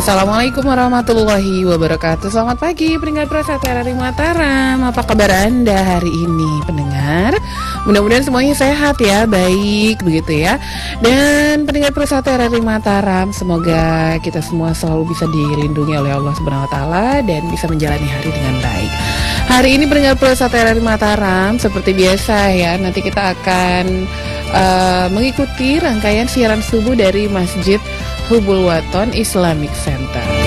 Assalamualaikum warahmatullahi wabarakatuh. Selamat pagi pendengar Prasetya dari Mataram. Apa kabar Anda hari ini pendengar? Mudah-mudahan semuanya sehat ya, baik begitu ya. Dan pendengar Prasetya dari Mataram, semoga kita semua selalu bisa dilindungi oleh Allah Subhanahu wa taala dan bisa menjalani hari dengan baik. Hari ini pendengar Prasetya dari Mataram, seperti biasa ya, nanti kita akan mengikuti rangkaian siaran subuh dari Masjid Hubul Waton Islamic Center.